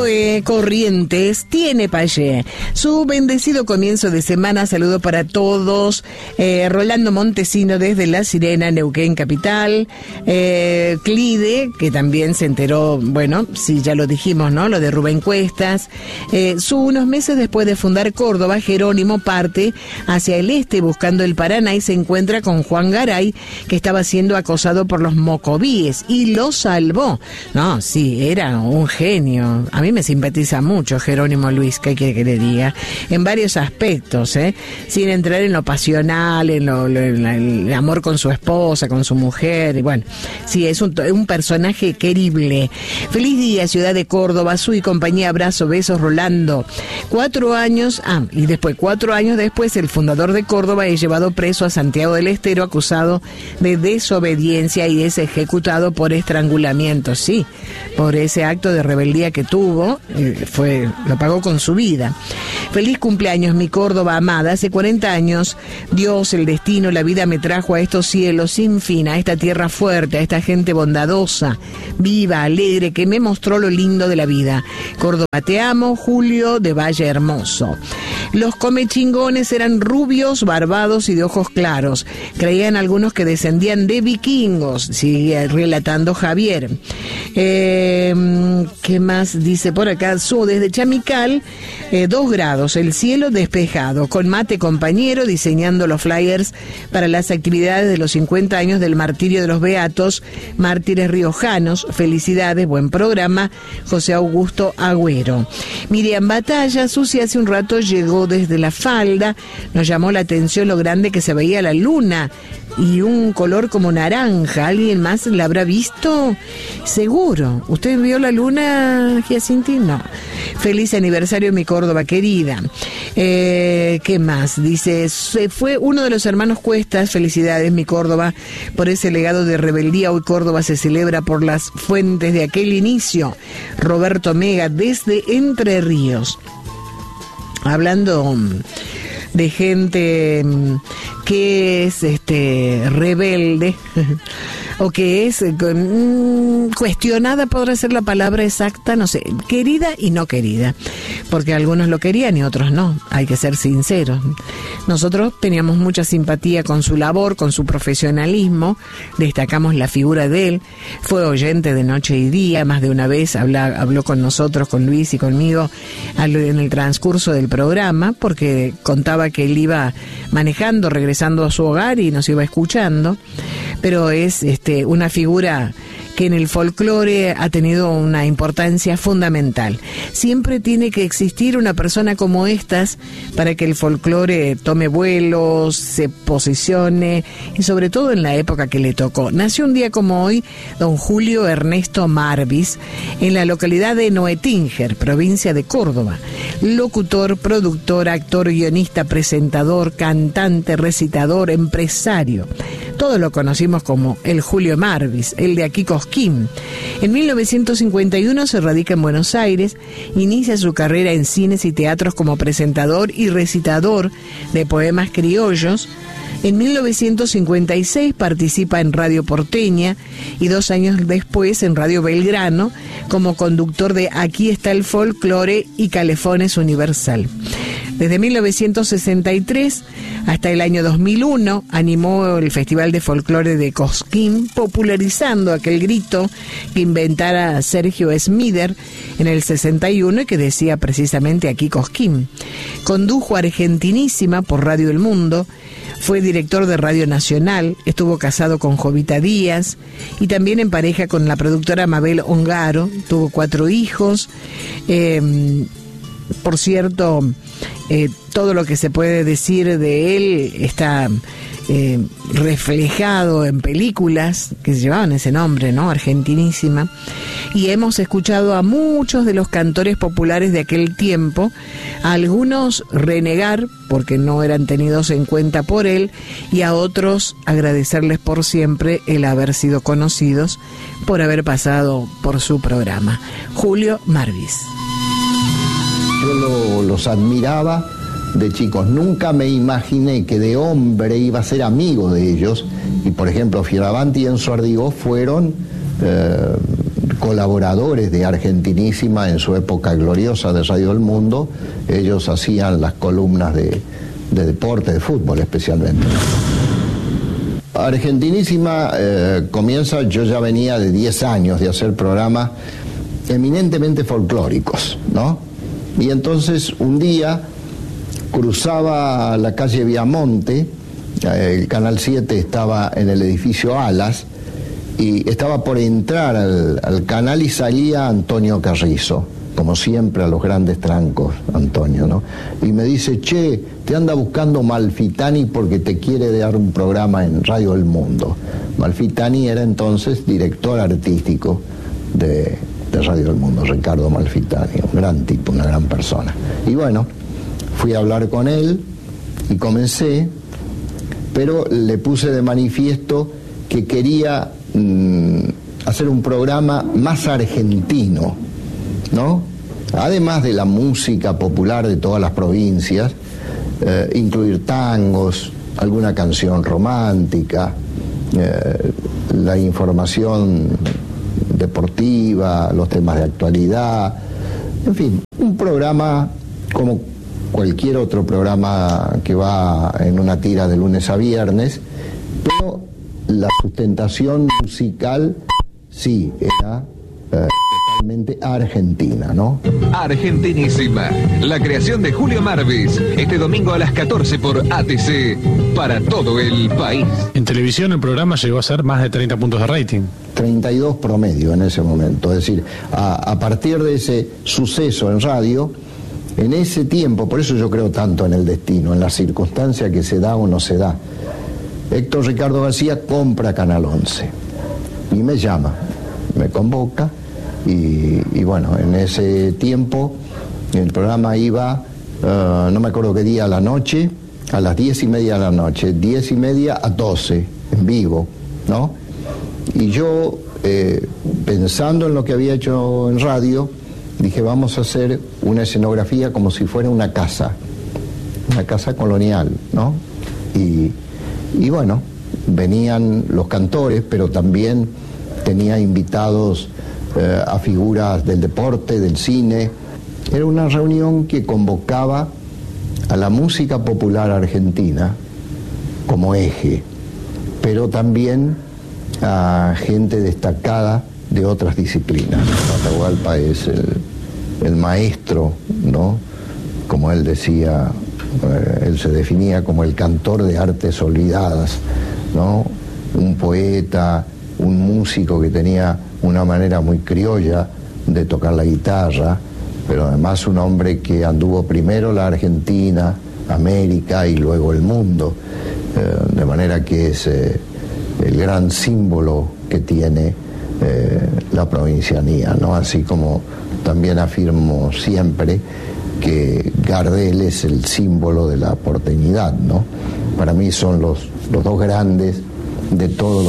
Corrientes tiene Payé. Su bendecido comienzo de semana. Saludo para todos. Rolando Montesino desde La Sirena, Neuquén capital. Clide, que también se enteró, bueno, sí, ya lo dijimos, ¿no? Lo de Rubén Cuestas. Unos meses después de fundar Córdoba, Jerónimo parte hacia el este buscando el Paraná y se encuentra con Juan Garay, que estaba siendo acosado por los mocovíes y lo salvó. No, sí, era un genio. A mí me simpatiza mucho Jerónimo Luis, ¿qué quiere que le diga? En varios aspectos, sin entrar en lo pasional, en el amor con su esposa, con su mujer, y bueno, sí, es un personaje querible. Feliz día, ciudad de Córdoba, su y compañía, abrazo, besos, Rolando. 4 años después, el fundador de Córdoba es llevado preso a Santiago del Estero, acusado de desobediencia y es ejecutado por estrangulamiento, sí, por ese acto de rebeldía que tuvo. Lo pagó con su vida. Feliz cumpleaños, mi Córdoba amada. Hace 40 años, Dios, el destino, la vida me trajo a estos cielos sin fin, a esta tierra fuerte, a esta gente bondadosa, viva, alegre, que me mostró lo lindo de la vida. Córdoba, te amo, Julio de Valle Hermoso. Los comechingones eran rubios, barbados y de ojos claros. Creían algunos que descendían de vikingos, sigue relatando Javier. ¿Qué más dice por acá? Desde Chamical, 2 grados, el cielo despejado, con mate compañero, diseñando los flyers para las actividades de los 50 años del martirio de los beatos, mártires riojanos. Felicidades, buen programa, José Augusto Agüero. Miriam Batalla, Susi hace un rato llegó desde La Falda, nos llamó la atención lo grande que se veía la luna y un color como naranja. ¿Alguien más la habrá visto? Seguro. ¿Usted vio la luna, Giacinti? No. Feliz aniversario, mi Córdoba querida. ¿Qué más? Dice, se fue uno de los hermanos Cuestas. Felicidades, mi Córdoba, por ese legado de rebeldía. Hoy Córdoba se celebra por las fuentes de aquel inicio. Roberto Mega, desde Entre Ríos. Hablando de gente que es rebelde o que es cuestionada, podrá ser la palabra exacta, no sé, querida y no querida, porque algunos lo querían y otros no, hay que ser sinceros. Nosotros teníamos mucha simpatía con su labor, con su profesionalismo, destacamos la figura de él, fue oyente de Noche y Día, más de una vez habló con nosotros, con Luis y conmigo en el transcurso del programa, porque contaba que él iba manejando, regresando a su hogar y nos iba escuchando, pero es una figura que en el folclore ha tenido una importancia fundamental. Siempre tiene que existir una persona como estas para que el folclore tome vuelos, se posicione, y sobre todo en la época que le tocó. Nació un día como hoy don Julio Ernesto Marvis en la localidad de Noetinger, provincia de Córdoba. Locutor, productor, actor, guionista, presentador, cantante, recitador, empresario. Todos lo conocimos como el Julio Marvis, el de aquí Cosquín. En 1951 se radica en Buenos Aires, inicia su carrera en cines y teatros como presentador y recitador de poemas criollos. En 1956 participa en Radio Porteña y 2 años después en Radio Belgrano como conductor de Aquí está el folclore y Calefones Universal. Desde 1963 hasta el año 2001 animó el Festival de Folclore de Cosquín, popularizando aquel grito que inventara Sergio Smider en el 61 y que decía precisamente aquí Cosquín. Condujo Argentinísima por Radio El Mundo, fue director de Radio Nacional, estuvo casado con Jovita Díaz y también en pareja con la productora Mabel Ongaro, tuvo 4 hijos. Por cierto, todo lo que se puede decir de él está reflejado en películas que llevaban ese nombre, ¿no? Argentinísima. Y hemos escuchado a muchos de los cantores populares de aquel tiempo, a algunos renegar porque no eran tenidos en cuenta por él, y a otros agradecerles por siempre el haber sido conocidos, por haber pasado por su programa. Julio Marvis. Yo los admiraba de chicos, nunca me imaginé que de hombre iba a ser amigo de ellos, y por ejemplo Fioravanti y Enzo Ardigó fueron colaboradores de Argentinísima en su época gloriosa de Radio del Mundo. Ellos hacían las columnas de deporte, de fútbol especialmente. Argentinísima comienza, yo ya venía de 10 años de hacer programas eminentemente folclóricos, ¿no? Y entonces un día cruzaba la calle Viamonte, el Canal 7 estaba en el edificio Alas, y estaba por entrar al canal y salía Antonio Carrizo, como siempre a los grandes trancos, Antonio, ¿no? Y me dice, che, te anda buscando Malfitani porque te quiere dar un programa en Radio del Mundo. Malfitani era entonces director artístico de Radio del Mundo, Ricardo Malfitani, un gran tipo, una gran persona. Y bueno, fui a hablar con él y comencé, pero le puse de manifiesto que quería hacer un programa más argentino, ¿no? Además de la música popular de todas las provincias, incluir tangos, alguna canción romántica, la información deportiva, los temas de actualidad, en fin, un programa como cualquier otro programa que va en una tira de lunes a viernes, pero la sustentación musical sí era totalmente argentina, ¿no? Argentinísima, la creación de Julio Marvis, este domingo a las 14 por ATC, para todo el país. En televisión el programa llegó a ser más de 30 puntos de rating. 32 promedio en ese momento, es decir, a partir de ese suceso en radio, en ese tiempo, por eso yo creo tanto en el destino, en la circunstancia que se da o no se da. Héctor Ricardo García compra Canal 11 y me llama, me convoca y bueno, en ese tiempo el programa iba, no me acuerdo qué día, a la noche, a las 10:30 de la noche, 10:30 a 12, en vivo, ¿no? Y yo, pensando en lo que había hecho en radio, dije, vamos a hacer una escenografía como si fuera una casa colonial, ¿no? Y bueno, venían los cantores, pero también tenía invitados a figuras del deporte, del cine. Era una reunión que convocaba a la música popular argentina como eje, pero también a gente destacada de otras disciplinas. Atahualpa es el maestro, ¿no? Como él decía, él se definía como el cantor de artes olvidadas, ¿no? Un poeta, un músico que tenía una manera muy criolla de tocar la guitarra, pero además un hombre que anduvo primero la Argentina, América y luego el mundo, de manera que es el gran símbolo que tiene la provincianía, ¿no? Así como también afirmo siempre que Gardel es el símbolo de la porteñidad, ¿no? Para mí son los dos grandes de todos los